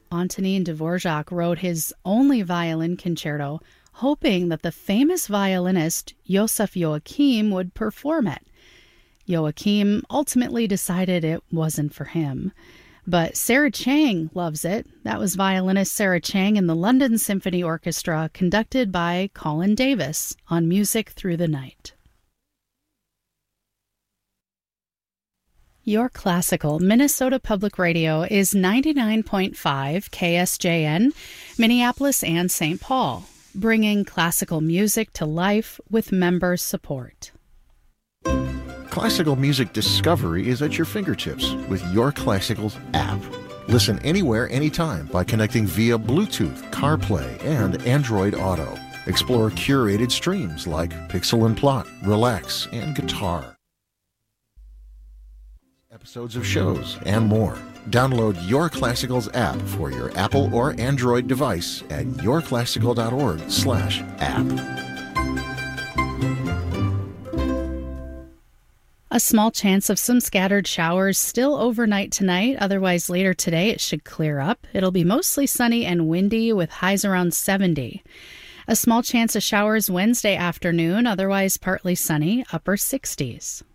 Antonin Dvorak wrote his only violin concerto, hoping that the famous violinist Joseph Joachim would perform it. Joachim ultimately decided it wasn't for him. But Sarah Chang loves it. That was violinist Sarah Chang in the London Symphony Orchestra, conducted by Colin Davis on Music Through the Night. Your Classical Minnesota Public Radio is 99.5 KSJN, Minneapolis and St. Paul, bringing classical music to life with member support. Classical music discovery is at your fingertips with Your Classicals app. Listen anywhere, anytime by connecting via Bluetooth, CarPlay, and Android Auto. Explore curated streams like Pixel and Plot, Relax, and Guitar. Episodes of shows and more. Download Your Classicals app for your Apple or Android device at yourclassical.org/app. A small chance of some scattered showers still overnight tonight. Otherwise, later today, it should clear up. It'll be mostly sunny and windy with highs around 70. A small chance of showers Wednesday afternoon. Otherwise, partly sunny, upper 60s.